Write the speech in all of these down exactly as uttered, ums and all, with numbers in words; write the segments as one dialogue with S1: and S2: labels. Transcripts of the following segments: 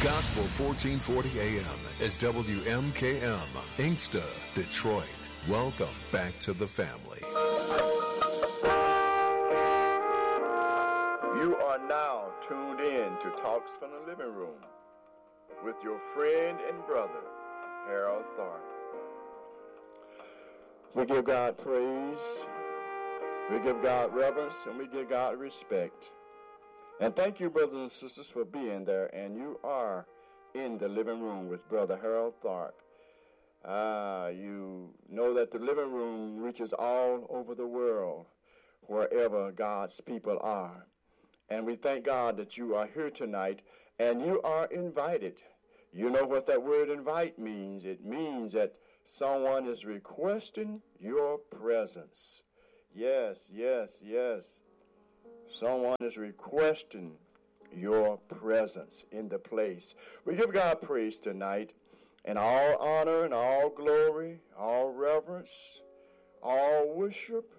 S1: Gospel fourteen forty A M is W M K M, Inkster, Detroit. Welcome back to the family.
S2: You are now tuned in to Talks from the Living Room with your friend and brother, Harold Tharp. We give God praise, we give God reverence, and we give God respect. And thank you, brothers and sisters, for being there. And you are in the living room with Brother Harold Tharp. Uh, you know that the living room reaches all over the world, wherever God's people are. And we thank God that you are here tonight, and you are invited. You know what that word invite means. It means that someone is requesting your presence. Yes, yes, yes. Someone is requesting your presence in the place. We give God praise tonight, and all honor and all glory, all reverence, all worship,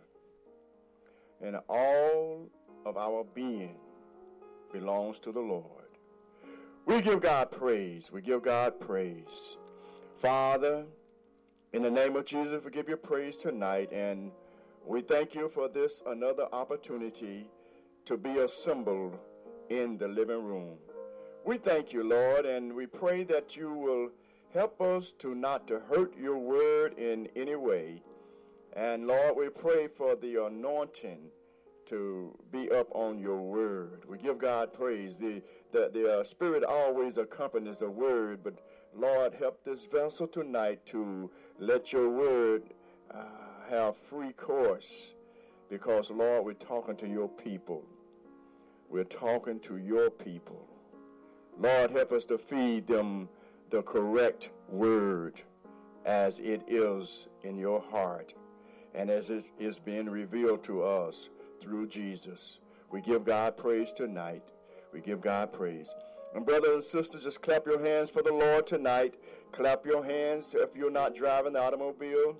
S2: and all of our being belongs to the Lord. We give God praise. We give God praise. Father, in the name of Jesus, we give you praise tonight, and we thank you for this another opportunity to be assembled in the living room. We thank you, Lord, and we pray that you will help us to not to hurt your word in any way. And Lord, we pray for the anointing to be up on your word. We give God praise. The, the, the uh, Spirit always accompanies a word, but Lord, help this vessel tonight to let your word uh, have free course, because, Lord, we're talking to your people. We're talking to your people. Lord, help us to feed them the correct word as it is in your heart and as it is being revealed to us through Jesus. We give God praise tonight. We give God praise. And brothers and sisters, just clap your hands for the Lord tonight. Clap your hands if you're not driving the automobile.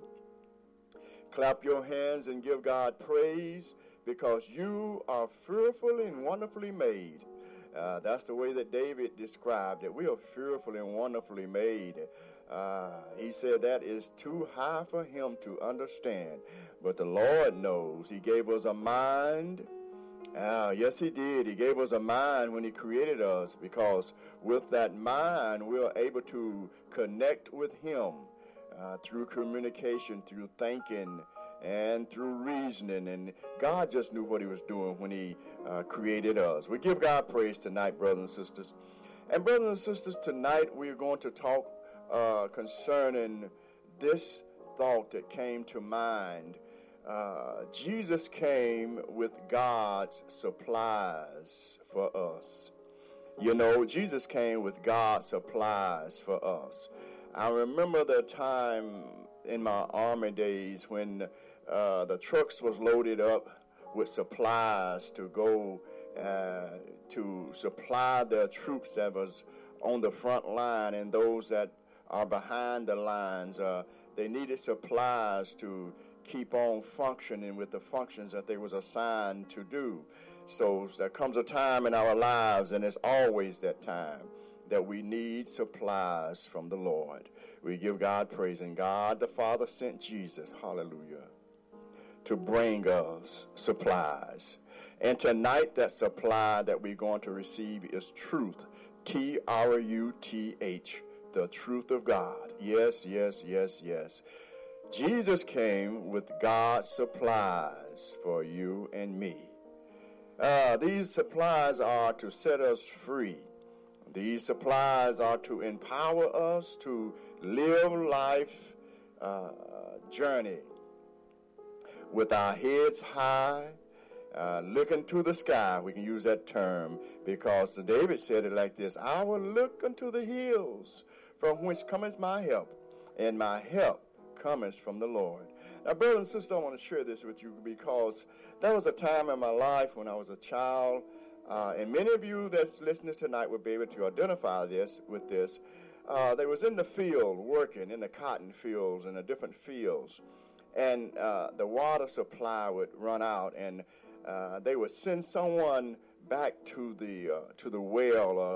S2: Clap your hands and give God praise, because you are fearfully and wonderfully made. Uh, that's the way that David described it. We are fearfully and wonderfully made. Uh, he said that is too high for him to understand. But the Lord knows. He gave us a mind. Uh, yes, he did. He gave us a mind when he created us, because with that mind, we're able to connect with him uh, through communication, through thinking, and through reasoning. And God just knew what he was doing when he uh, created us. We give God praise tonight, brothers and sisters. And brothers and sisters, tonight we're going to talk uh, concerning this thought that came to mind. Uh, Jesus came with God's supplies for us. You know, Jesus came with God's supplies for us. I remember the time in my army days when Uh, the trucks was loaded up with supplies to go uh, to supply the troops that was on the front line and those that are behind the lines. Uh, they needed supplies to keep on functioning with the functions that they was assigned to do. So there comes a time in our lives, and it's always that time, that we need supplies from the Lord. We give God praise, and God the Father sent Jesus, hallelujah, to bring us supplies. And tonight, that supply that we're going to receive is truth. T R U T H, the truth of God. Yes, yes, yes, yes. Jesus came with God's supplies for you and me. Uh, these supplies are to set us free. These supplies are to empower us to live life uh, journey with our heads high, uh, looking to the sky. We can use that term because David said it like this: I will look unto the hills, from whence cometh my help, and my help cometh from the Lord. Now, brothers and sisters, I want to share this with you because there was a time in my life when I was a child, uh, and many of you that's listening tonight will be able to identify this with this. Uh, they was in the field working, in the cotton fields and the different fields. And uh, the water supply would run out, and uh, they would send someone back to the uh, to the well or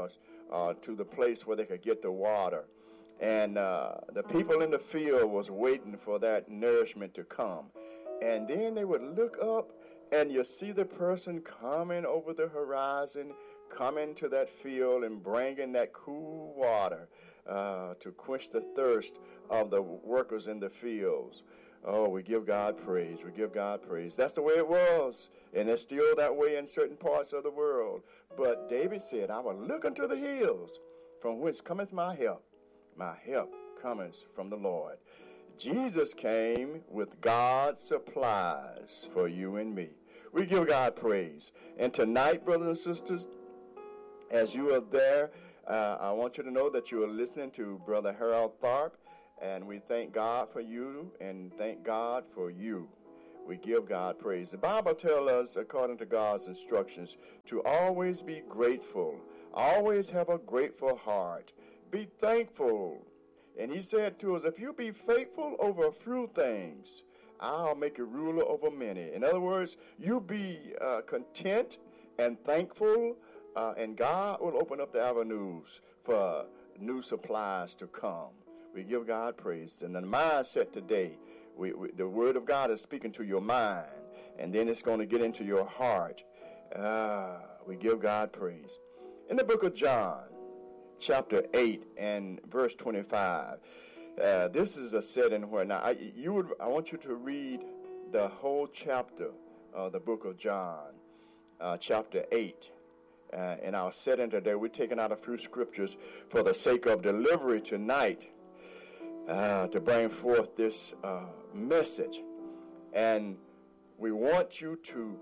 S2: uh, to the place where they could get the water. And uh, the people in the field was waiting for that nourishment to come. And then they would look up, and you see the person coming over the horizon, coming to that field and bringing that cool water uh, to quench the thirst of the workers in the fields. Oh, we give God praise. We give God praise. That's the way it was. And it's still that way in certain parts of the world. But David said, I will look unto the hills, from whence cometh my help. My help cometh from the Lord. Jesus came with God's supplies for you and me. We give God praise. And tonight, brothers and sisters, as you are there, uh, I want you to know that you are listening to Brother Harold Tharp. And we thank God for you and thank God for you. We give God praise. The Bible tells us, according to God's instructions, to always be grateful. Always have a grateful heart. Be thankful. And he said to us, if you be faithful over a few things, I'll make you ruler over many. In other words, you be uh, content and thankful, uh, and God will open up the avenues for new supplies to come. We give God praise. And the mindset today, we, we, the Word of God is speaking to your mind, and then it's going to get into your heart. Uh, we give God praise. In the book of John, chapter eight and verse twenty-five, uh, this is a setting where, now, I, you would, I want you to read the whole chapter of the book of John, uh, chapter eight. Uh, in our setting today, we're taking out a few scriptures for the sake of delivery tonight. Uh, to bring forth this uh, message, and we want you to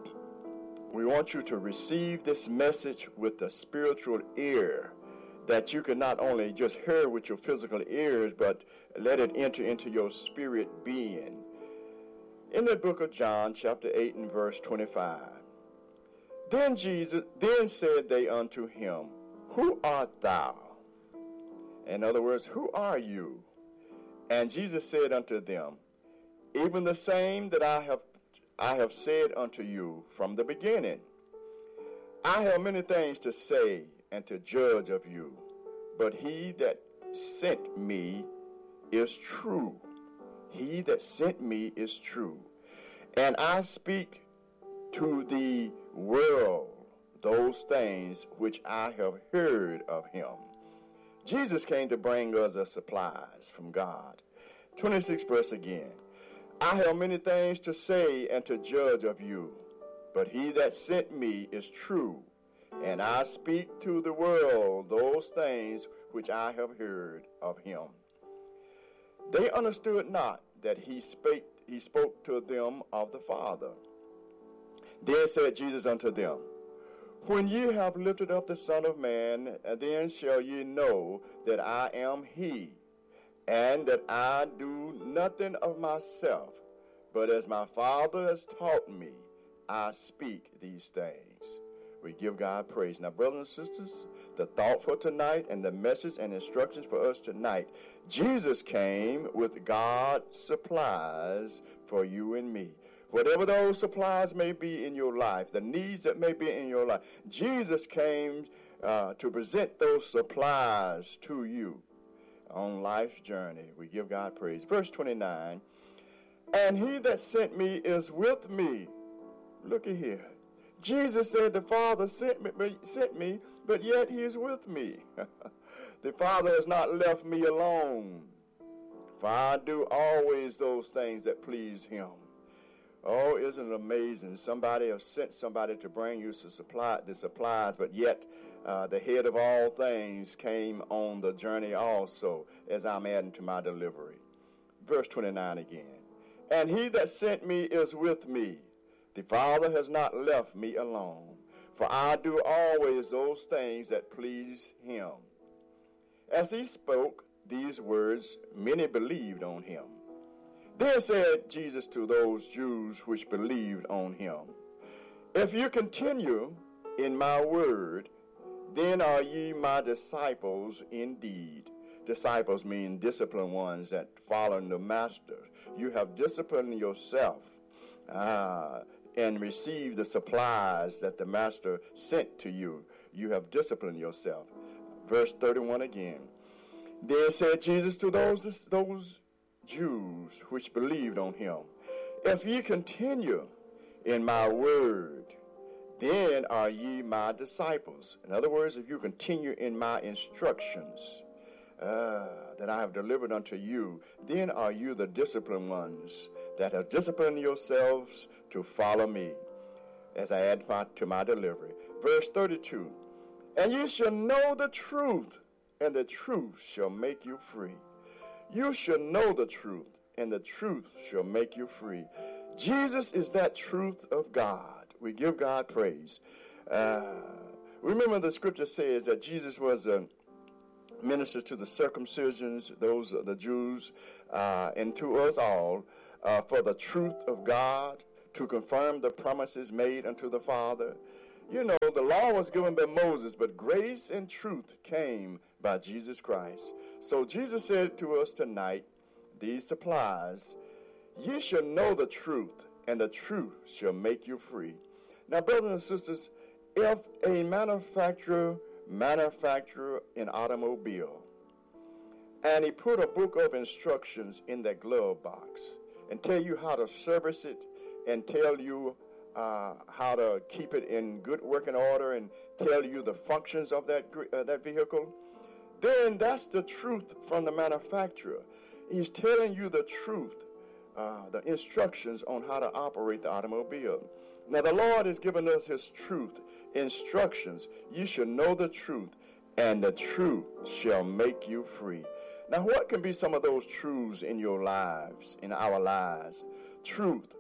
S2: we want you to receive this message with the spiritual ear, that you can not only just hear with your physical ears, but let it enter into your spirit being. In the book of John, chapter eight and verse twenty-five, then Jesus, then said they unto him, who art thou? In other words, who are you? And Jesus said unto them, even the same that I have I have said unto you from the beginning. I have many things to say and to judge of you, but he that sent me is true. He that sent me is true. And I speak to the world those things which I have heard of him. Jesus came to bring us the supplies from God. twenty-sixth verse again. I have many things to say and to judge of you, but he that sent me is true, and I speak to the world those things which I have heard of him. They understood not that he spake, he spoke to them of the Father. Then said Jesus unto them, when ye have lifted up the Son of Man, then shall ye know that I am he, and that I do nothing of myself, but as my Father has taught me, I speak these things. We give God praise. Now, brothers and sisters, the thought for tonight and the message and instructions for us tonight, Jesus came with God's supplies for you and me. Whatever those supplies may be in your life, the needs that may be in your life, Jesus came uh, to present those supplies to you on life's journey. We give God praise. Verse twenty-nine, and he that sent me is with me. Look at here. Jesus said the Father sent me, sent me, but yet he is with me. The Father has not left me alone, for I do always those things that please him. Oh, isn't it amazing? Somebody has sent somebody to bring you the, supply, the supplies, but yet uh, the head of all things came on the journey also, as I'm adding to my delivery. Verse twenty-nine again. And he that sent me is with me. The Father has not left me alone, for I do always those things that please him. As he spoke these words, many believed on him. Then said Jesus to those Jews which believed on him, if you continue in my word, then are ye my disciples indeed. Disciples mean disciplined ones that follow the master. You have disciplined yourself uh, and received the supplies that the master sent to you. You have disciplined yourself. verse thirty-one again. Then said Jesus to those, those Jews which believed on him, if ye continue in my word, then are ye my disciples. In other words, if you continue in my instructions uh, that I have delivered unto you, then are you the disciplined ones that have disciplined yourselves to follow me, as I add my, to my delivery. Verse thirty-two, and you shall know the truth, and the truth shall make you free. You shall know the truth, and the truth shall make you free. Jesus is that truth of God. We give God praise. Uh, remember the scripture says that Jesus was a minister to the circumcisions, those are the Jews, uh, and to us all, uh, for the truth of God, to confirm the promises made unto the Father. You know, the law was given by Moses, but grace and truth came by Jesus Christ. So Jesus said to us tonight, these supplies, ye shall know the truth, and the truth shall make you free. Now, brothers and sisters, if a manufacturer manufacture an automobile, and he put a book of instructions in that glove box and tell you how to service it and tell you uh, how to keep it in good working order and tell you the functions of that, uh, that vehicle, then that's the truth from the manufacturer. He's telling you the truth, uh, the instructions on how to operate the automobile. Now, the Lord has given us his truth, instructions. You shall know the truth, and the truth shall make you free. Now, what can be some of those truths in your lives, in our lives? Truth.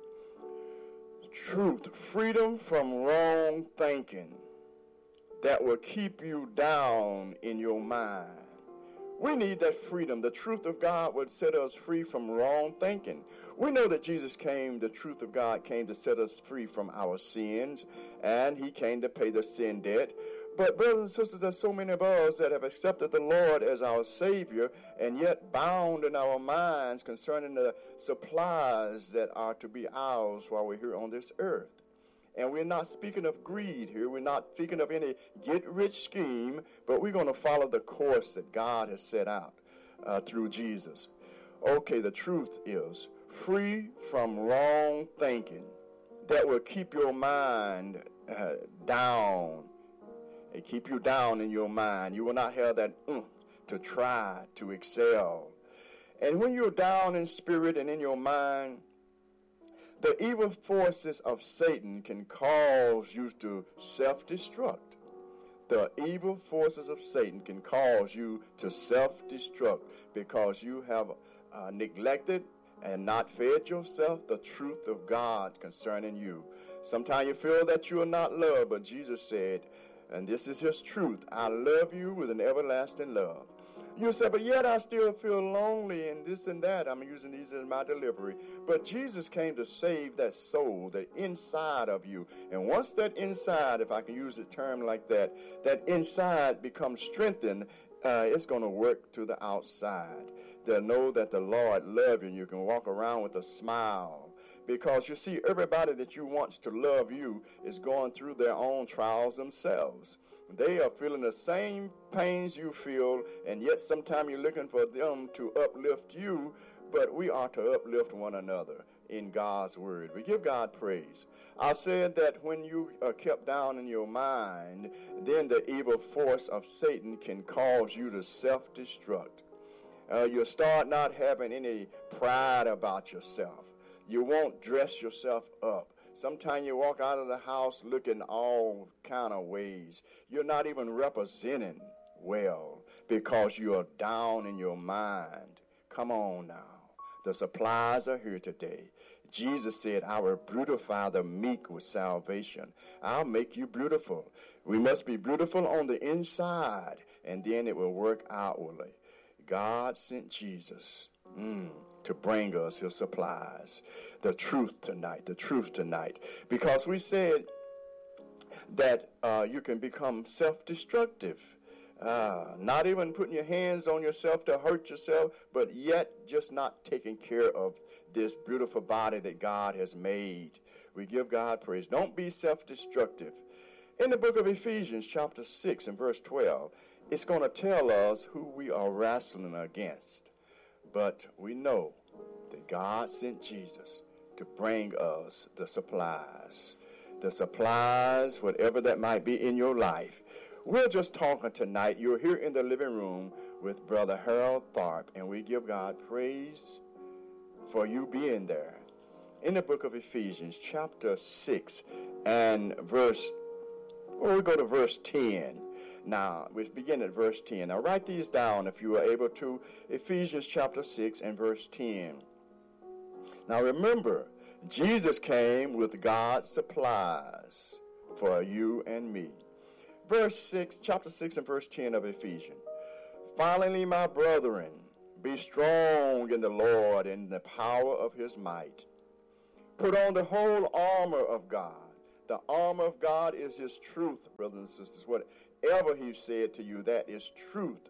S2: Truth. Freedom from wrong thinking that will keep you down in your mind. We need that freedom. The truth of God would set us free from wrong thinking. We know that Jesus came, the truth of God came to set us free from our sins, and he came to pay the sin debt. But brothers and sisters, there's so many of us that have accepted the Lord as our Savior and yet bound in our minds concerning the supplies that are to be ours while we're here on this earth. And we're not speaking of greed here. We're not speaking of any get-rich scheme, but we're going to follow the course that God has set out uh, through Jesus. Okay, the truth is, free from wrong thinking that will keep your mind uh, down and keep you down in your mind. You will not have that oomph to try to excel. And when you're down in spirit and in your mind, the evil forces of Satan can cause you to self-destruct. The evil forces of Satan can cause you to self-destruct because you have uh, neglected and not fed yourself the truth of God concerning you. Sometimes you feel that you are not loved, but Jesus said, and this is his truth, I love you with an everlasting love. You say, but yet I still feel lonely and this and that. I'm using these as my delivery. But Jesus came to save that soul, the inside of you. And once that inside, if I can use a term like that, that inside becomes strengthened, uh, it's going to work to the outside. They'll know that the Lord loves you and you can walk around with a smile. Because you see, everybody that you want to love you is going through their own trials themselves. They are feeling the same pains you feel, and yet sometimes you're looking for them to uplift you, but we are to uplift one another in God's word. We give God praise. I said that when you are kept down in your mind, then the evil force of Satan can cause you to self-destruct. Uh, you'll start not having any pride about yourself. You won't dress yourself up. Sometimes you walk out of the house looking all kind of ways. You're not even representing well because you are down in your mind. Come on now. The supplies are here today. Jesus said, I will beautify the meek with salvation. I'll make you beautiful. We must be beautiful on the inside, and then it will work outwardly. God sent Jesus mm, to bring us his supplies. The truth tonight, the truth tonight. Because we said that uh, you can become self-destructive. Uh, not even putting your hands on yourself to hurt yourself, but yet just not taking care of this beautiful body that God has made. We give God praise. Don't be self-destructive. In the book of Ephesians, chapter six and verse twelve, it's going to tell us who we are wrestling against. But we know that God sent Jesus to bring us the supplies. The supplies, whatever that might be in your life. We're just talking tonight. You're here in the living room with Brother Harold Tharp, and we give God praise for you being there. In the book of Ephesians, chapter six, and verse, well, we go to verse ten. Now, we begin at verse ten. Now, write these down if you are able to. Ephesians chapter six and verse ten. Now, remember, Jesus came with God's supplies for you and me. Verse six, chapter six and verse ten of Ephesians. Finally, my brethren, be strong in the Lord and in the power of his might. Put on the whole armor of God. The armor of God is his truth, brothers and sisters. Whatever he said to you, that is truth.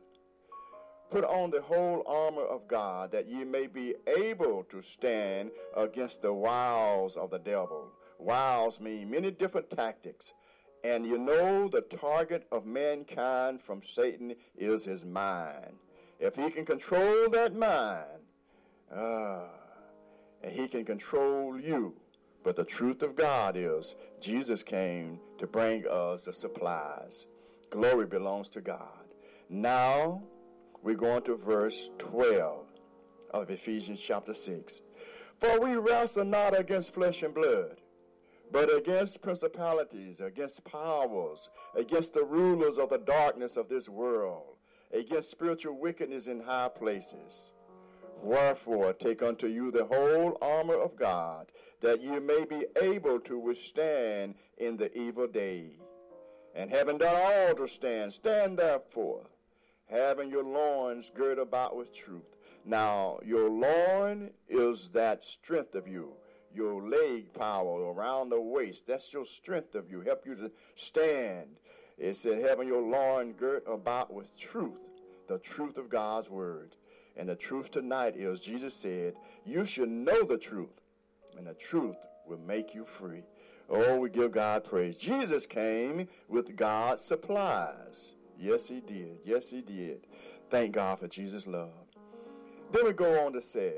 S2: Put on the whole armor of God, that ye may be able to stand against the wiles of the devil. Wiles mean many different tactics. And you know the target of mankind from Satan is his mind. If he can control that mind, ah, and he can control you. But the truth of God is Jesus came to bring us the supplies. Glory belongs to God. Now we're going to verse twelve of Ephesians chapter six. For we wrestle not against flesh and blood, but against principalities, against powers, against the rulers of the darkness of this world, against spiritual wickedness in high places. Wherefore, take unto you the whole armor of God, that you may be able to withstand in the evil day. And having done all to stand, stand therefore, having your loins girt about with truth. Now, your loin is that strength of you. Your leg power around the waist, that's your strength of you, help you to stand. It said, having your loin girt about with truth, the truth of God's word. And the truth tonight is, Jesus said, you should know the truth, and the truth will make you free. Oh, we give God praise. Jesus came with God's supplies. Yes, he did. Yes, he did. Thank God for Jesus' love. Then we go on to say,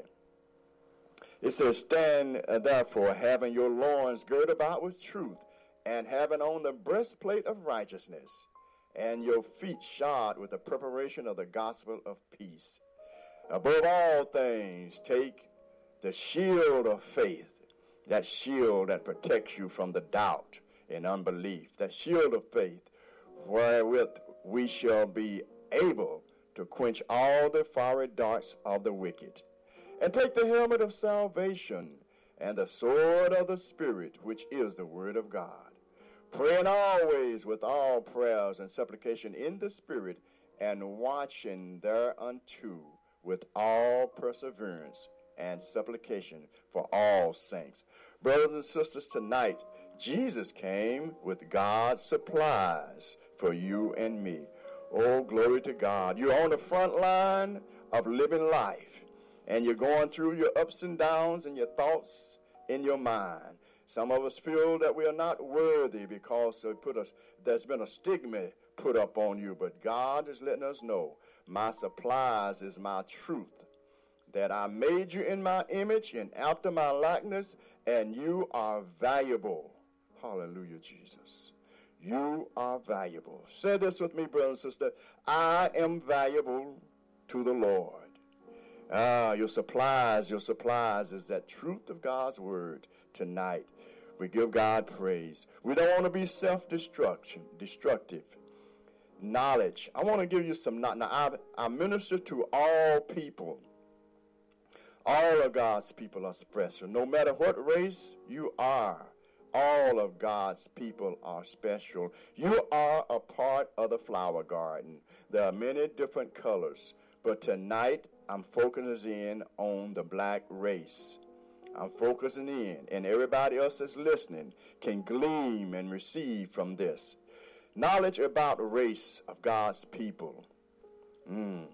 S2: it says, stand uh, therefore, having your loins girt about with truth, and having on the breastplate of righteousness, and your feet shod with the preparation of the gospel of peace. Above all things, take the shield of faith, that shield that protects you from the doubt and unbelief, that shield of faith, wherewith we shall be able to quench all the fiery darts of the wicked. And take the helmet of salvation and the sword of the Spirit, which is the word of God. Praying always with all prayers and supplication in the Spirit, and watching thereunto with all perseverance and supplication for all saints. Brothers and sisters, tonight, Jesus came with God's supplies for you and me. Oh, glory to God. You're on the front line of living life, and you're going through your ups and downs and your thoughts in your mind. Some of us feel that we are not worthy because they put a, there's been a stigma put up on you, but God is letting us know, my supplies is my truth, that I made you in my image and after my likeness, and you are valuable. Hallelujah, Jesus. You are valuable. Say this with me, brother and sister. I am valuable to the Lord. Ah, your supplies, your supplies is that truth of God's word tonight. We give God praise. We don't want to be self-destruction, destructive. Knowledge. I want to give you some knowledge. Now, I, I minister to all people. All of God's people are special. No matter what race you are, all of God's people are special. You are a part of the flower garden. There are many different colors, but tonight I'm focusing in on the black race. I'm focusing in, and everybody else that's listening can glean and receive from this. Knowledge about the race of God's people mm,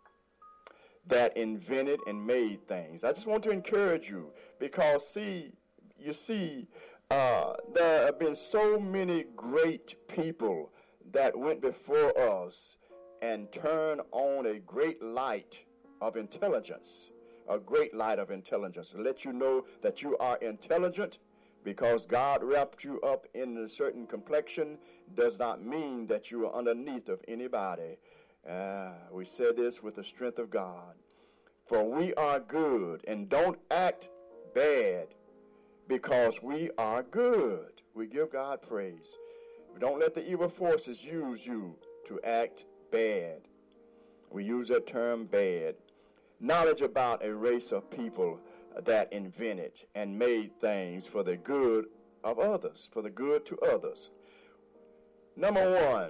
S2: that invented and made things. I just want to encourage you because, see, you see, uh, there have been so many great people that went before us, and turn on a great light of intelligence, a great light of intelligence, to let you know that you are intelligent. Because God wrapped you up in a certain complexion does not mean that you are underneath of anybody. Uh, we said this with the strength of God. For we are good, and don't act bad because we are good. We give God praise. Don't let the evil forces use you to act bad. We use that term bad. Knowledge about a race of people that invented and made things for the good of others, for the good to others. Number one,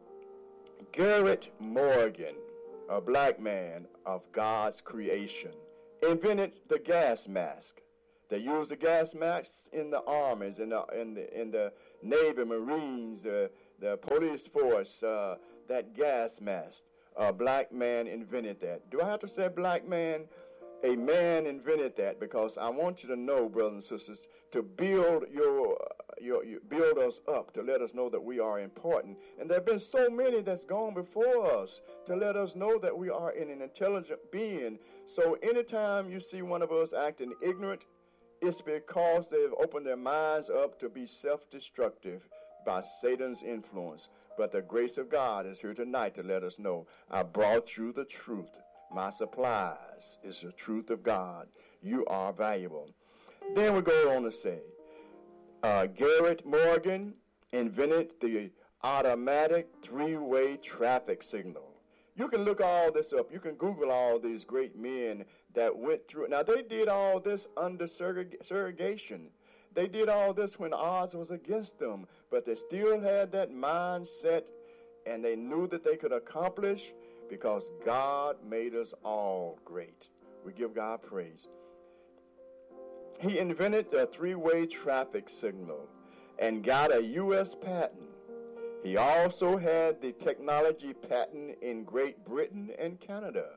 S2: Garrett Morgan, a black man of God's creation, invented the gas mask. They used the gas masks in the armies, in the in the in the Navy, Marines, uh, the police force. Uh, that gas mask, a black man invented that. Do I have to say black man? A man invented that, because I want you to know, brothers and sisters, to build your, your, your build us up, to let us know that we are important. And there have been so many that's gone before us to let us know that we are an intelligent being. So anytime you see one of us acting ignorant, it's because they've opened their minds up to be self-destructive by Satan's influence. But the grace of God is here tonight to let us know, I brought you the truth. My supplies is the truth of God. You are valuable. Then we go on to say, uh, Garrett Morgan invented the automatic three-way traffic signal. You can look all this up. You can Google all these great men that went through it. Now, they did all this under surrog- surrogation. They did all this when odds was against them, but they still had that mindset, and they knew that they could accomplish, because God made us all great. We give God praise. He invented a three-way traffic signal and got a U S patent. He also had the technology patent in Great Britain and Canada.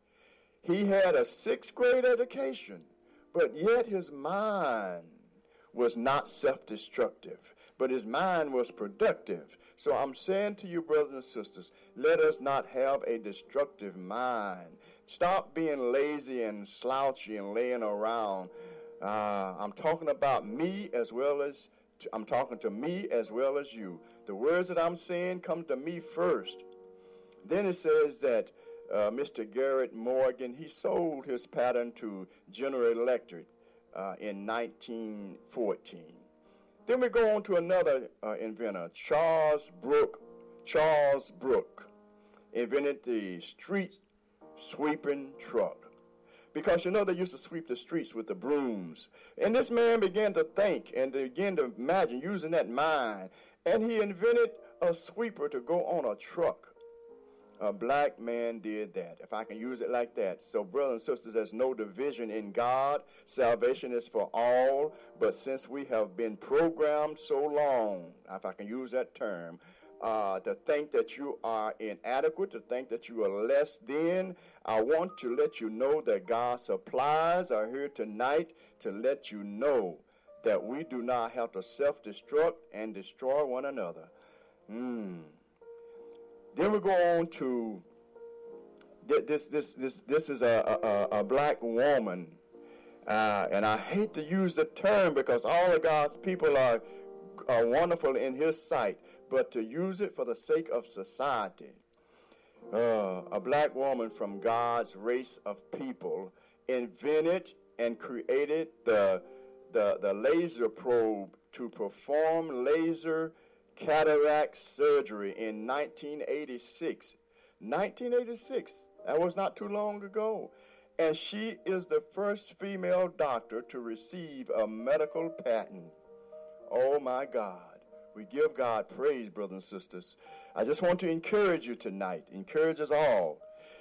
S2: He had a sixth grade education, but yet his mind was not self-destructive, but his mind was productive. So I'm saying to you, brothers and sisters, let us not have a destructive mind. Stop being lazy and slouchy and laying around. Uh, I'm talking about me as well as, to, I'm talking to me as well as you. The words that I'm saying come to me first. Then it says that uh, Mister Garrett Morgan, he sold his patent to General Electric uh, in nineteen fourteen. Then we go on to another uh, inventor, Charles Brooke. Charles Brooke invented the street sweeping truck. Because, you know, they used to sweep the streets with the brooms. And this man began to think and began to imagine using that mind. And he invented a sweeper to go on a truck. A black man did that, if I can use it like that. So, brothers and sisters, there's no division in God. Salvation is for all. But since we have been programmed so long, if I can use that term, uh, to think that you are inadequate, to think that you are less than, I want to let you know that God's supplies are here tonight to let you know that we do not have to self-destruct and destroy one another. Hmm. Then we go on to this. This this this is a a, a black woman, uh, and I hate to use the term because all of God's people are are wonderful in His sight, but to use it for the sake of society, uh, a black woman from God's race of people invented and created the the the laser probe to perform laser cataract surgery in nineteen eighty-six. nineteen eighty-six, that was not too long ago. And she is the first female doctor to receive a medical patent. Oh my God. We give God praise, brothers and sisters. I just want to encourage you tonight, encourage us all.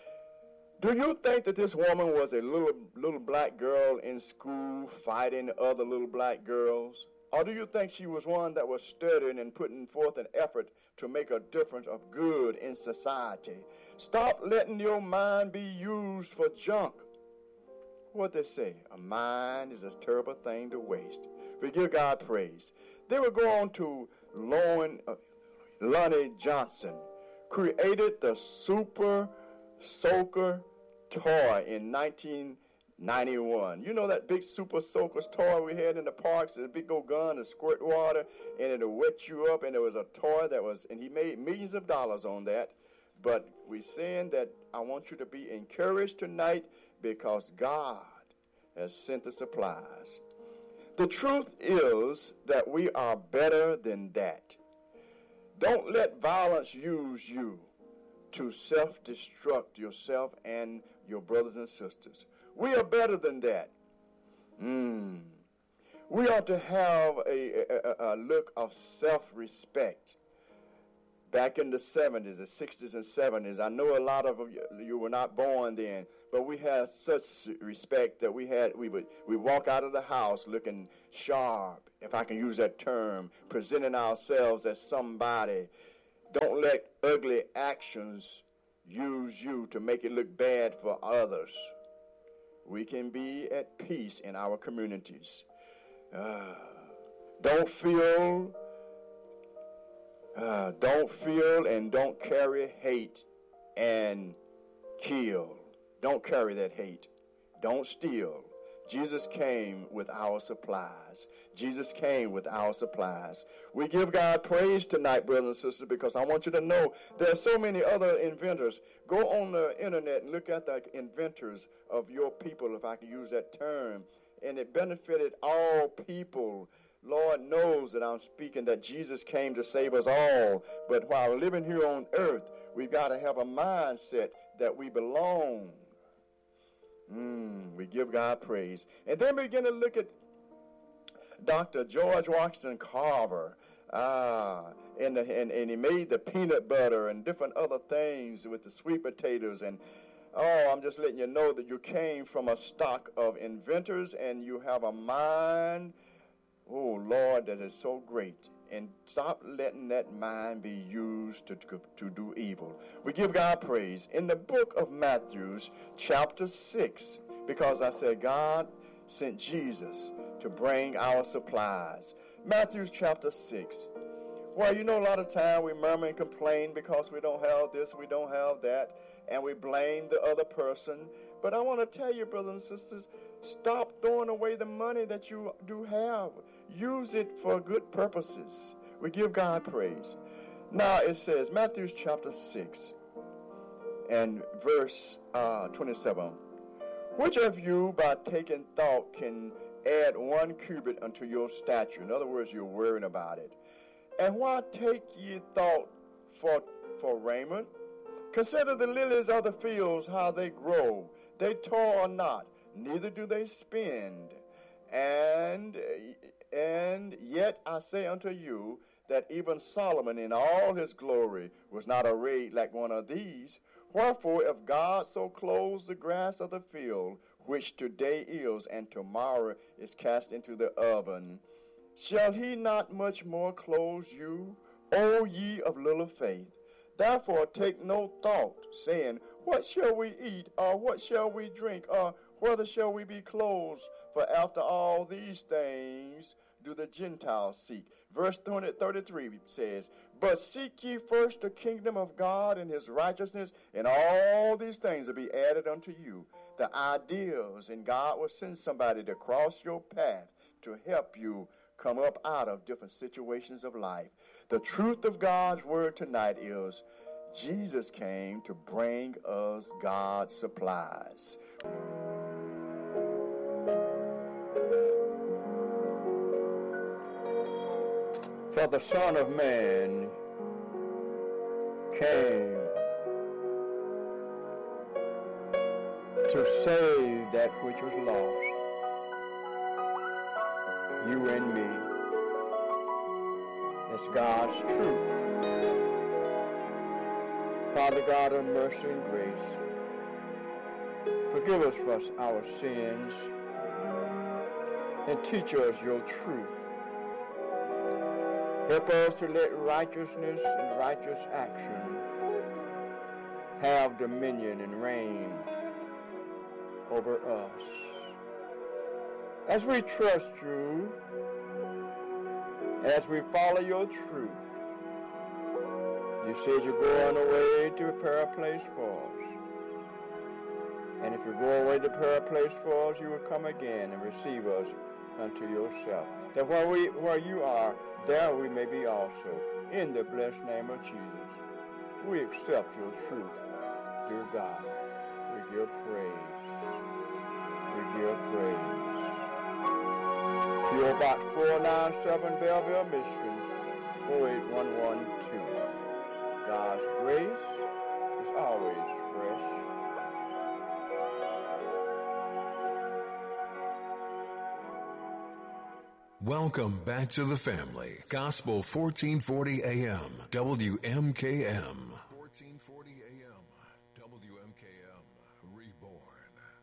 S2: Do you think that this woman was a little, little black girl in school fighting other little black girls? Or do you think she was one that was studying and putting forth an effort to make a difference of good in society? Stop letting your mind be used for junk. What they say, a mind is a terrible thing to waste. We give God praise. Then we go on to Lauren, uh, Lonnie Johnson, created the Super Soaker toy in nineteen ninety-one. You know that big Super Soaker toy we had in the parks, the big old gun to squirt water, and it'll wet you up, and it was a toy that was, and he made millions of dollars on that. But we're saying that I want you to be encouraged tonight because God has sent the supplies. The truth is that we are better than that. Don't let violence use you to self-destruct yourself and your brothers and sisters. We are better than that. Mm. We ought to have a, a, a look of self-respect. Back in the seventies, the sixties and seventies, I know a lot of you, you were not born then, but we had such respect that we had, we would we walk out of the house looking sharp, if I can use that term, presenting ourselves as somebody. Don't let ugly actions use you to make it look bad for others. We can be at peace in our communities. Uh, don't feel, uh, don't feel and don't carry hate and kill. Don't carry that hate. Don't steal. Jesus came with our supplies. Jesus came with our supplies. We give God praise tonight, brothers and sisters, because I want you to know there are so many other inventors. Go on the internet and look at the inventors of your people, if I can use that term. And it benefited all people. Lord knows that I'm speaking that Jesus came to save us all. But while living here on earth, we've got to have a mindset that we belong. Mm, we give God praise. And then we begin to look at Doctor George Washington Carver. Ah, and, the, and, and he made the peanut butter and different other things with the sweet potatoes. And, oh, I'm just letting you know that you came from a stock of inventors and you have a mind, oh, Lord, that is so great. And stop letting that mind be used to, to, to do evil. We give God praise. In the book of Matthew, chapter six, because I said God sent Jesus to bring our supplies. Matthew chapter six. Well, you know, a lot of time we murmur and complain because we don't have this, we don't have that, and we blame the other person. But I want to tell you, brothers and sisters, stop throwing away the money that you do have. Use it for good purposes. We give God praise. Now it says, Matthew chapter six and verse uh, twenty-seven. Which of you by taking thought can add one cubit unto your stature? In other words, you're worrying about it. And why take ye thought for, for raiment? Consider the lilies of the fields, how they grow. They toil not, neither do they spin. And and yet I say unto you that even Solomon in all his glory was not arrayed like one of these. Wherefore, if God so clothes the grass of the field, which today is and tomorrow is cast into the oven, shall he not much more clothe you, O ye of little faith? Therefore take no thought, saying, what shall we eat, or what shall we drink, or whether shall we be clothed? For after all these things do the Gentiles seek. Verse thirty-three says, but seek ye first the kingdom of God and his righteousness, and all these things will be added unto you. The ideas, and God will send somebody to cross your path to help you come up out of different situations of life. The truth of God's word tonight is Jesus came to bring us God's supplies. For the Son of Man came to save that which was lost. You and me. It's God's truth. Father God of mercy and grace, forgive us for our sins and teach us your truth. Help us to let righteousness and righteous action have dominion and reign over us. As we trust you, as we follow your truth, You said you go on the way to prepare a place for us. And if you go away to prepare a place for us, you will come again and receive us unto yourself. That where we where you are, there we may be also. In the blessed name of Jesus, we accept your truth, dear God. We give praise. We give praise. P O Box four nine seven, Belleville, Michigan, four eight one one two. God's grace is always fresh.
S1: Welcome back to the family. Gospel fourteen forty A M, W M K M. fourteen forty